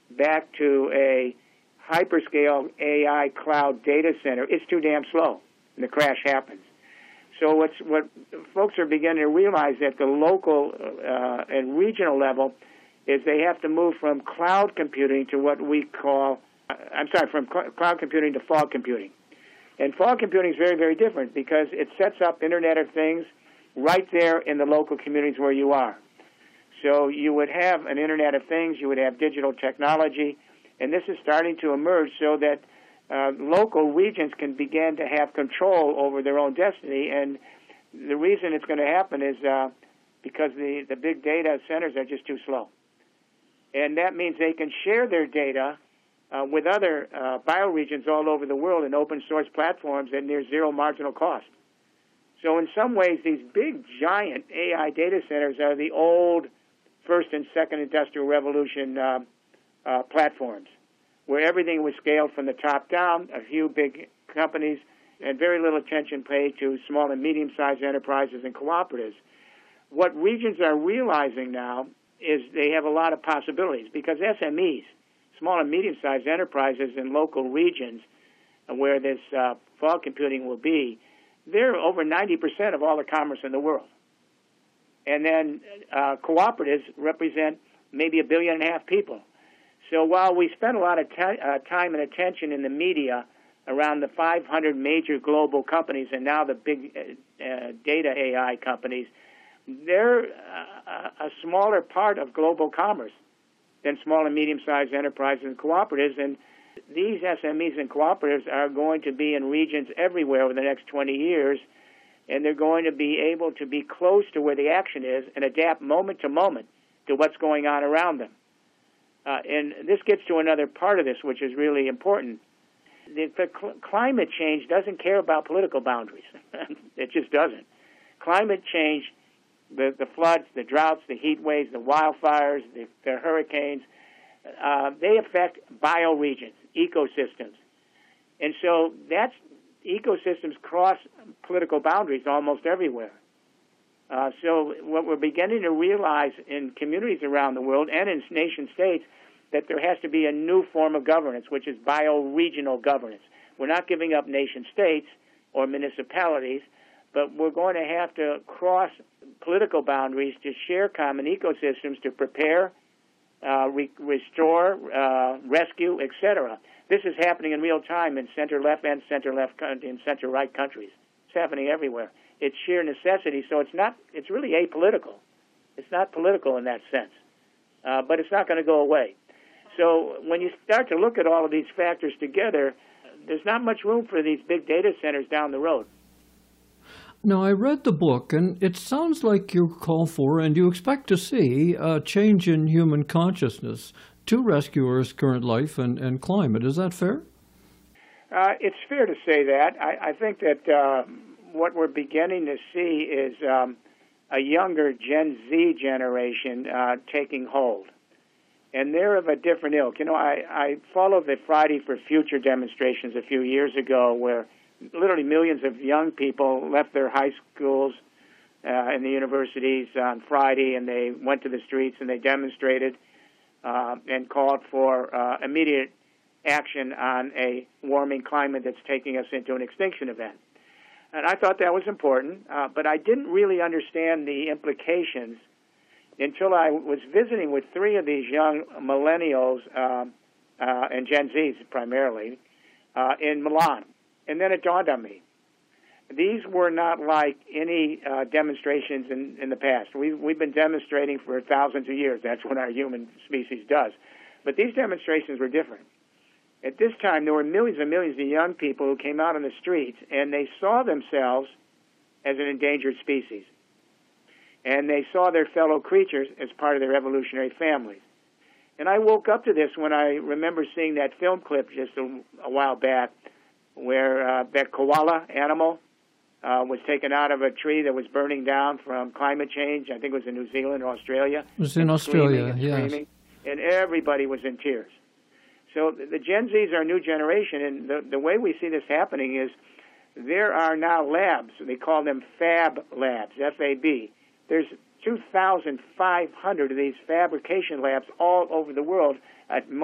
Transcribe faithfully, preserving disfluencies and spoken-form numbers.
back to a hyperscale A I cloud data center, it's too damn slow, and the crash happens. So what's, what folks are beginning to realize at the local uh, and regional level is they have to move from cloud computing to what we call, uh, I'm sorry, from cl- cloud computing to fog computing. And fog computing is very, very different because it sets up Internet of Things right there in the local communities where you are. So you would have an Internet of Things, you would have digital technology, and this is starting to emerge so that uh, local regions can begin to have control over their own destiny. And the reason it's going to happen is uh, because the, the big data centers are just too slow. And that means they can share their data uh, with other uh, bioregions all over the world in open source platforms at near zero marginal cost. So in some ways, these big, giant A I data centers are the old first and second industrial revolution uh, uh, platforms, where everything was scaled from the top down, a few big companies, and very little attention paid to small and medium-sized enterprises and cooperatives. What regions are realizing now is they have a lot of possibilities because S M Es, small and medium-sized enterprises in local regions where this uh, fog computing will be, they're over ninety percent of all the commerce in the world. And then uh, cooperatives represent maybe a billion and a half people. So while we spend a lot of t- uh, time and attention in the media around the five hundred major global companies and now the big uh, uh, data A I companies, they're uh, a smaller part of global commerce than small and medium-sized enterprises and cooperatives. And these S M Es and cooperatives are going to be in regions everywhere over the next twenty years, and they're going to be able to be close to where the action is and adapt moment to moment to what's going on around them. Uh, and this gets to another part of this, which is really important. The, the cl- climate change doesn't care about political boundaries. It just doesn't. Climate change, the, the floods, the droughts, the heat waves, the wildfires, the, the hurricanes, uh, they affect bioregions, ecosystems. And so that's ecosystems cross political boundaries almost everywhere. Uh, so what we're beginning to realize in communities around the world and in nation states that there has to be a new form of governance, which is bioregional governance. We're not giving up nation states or municipalities, but we're going to have to cross political boundaries to share common ecosystems to prepare, uh, re- restore, uh, rescue, et cetera. This is happening in real time in center-left and center-left and center-right countries. It's happening everywhere. It's sheer necessity, so it's not. It's really apolitical. It's not political in that sense, uh, but it's not going to go away. So when you start to look at all of these factors together, there's not much room for these big data centers down the road. Now, I read the book, and it sounds like you call for and you expect to see a change in human consciousness to rescue Earth's current life and, and climate. Is that fair? Uh, it's fair to say that. I, I think that uh, what we're beginning to see is um, a younger Gen Z generation uh, taking hold. And they're of a different ilk. You know, I, I followed the Friday for Future demonstrations a few years ago where literally millions of young people left their high schools uh, and the universities on Friday, and they went to the streets and they demonstrated uh, and called for uh, immediate action on a warming climate that's taking us into an extinction event. And I thought that was important, uh, but I didn't really understand the implications until I was visiting with three of these young millennials um, uh, and Gen Zs primarily uh, in Milan. And then it dawned on me. These were not like any uh, demonstrations in, in the past. We've, we've been demonstrating for thousands of years. That's what our human species does. But these demonstrations were different. At this time, there were millions and millions of young people who came out on the streets, and they saw themselves as an endangered species. And they saw their fellow creatures as part of their evolutionary families. And I woke up to this when I remember seeing that film clip just a, a while back where uh, that koala animal uh, was taken out of a tree that was burning down from climate change. I think it was in New Zealand or Australia. It was in Australia, and yes. Screaming, and everybody was in tears. So the Gen Zs are a new generation, and the, the way we see this happening is there are now labs. They call them Fab Labs, F A B. There's two thousand five hundred of these fabrication labs all over the world at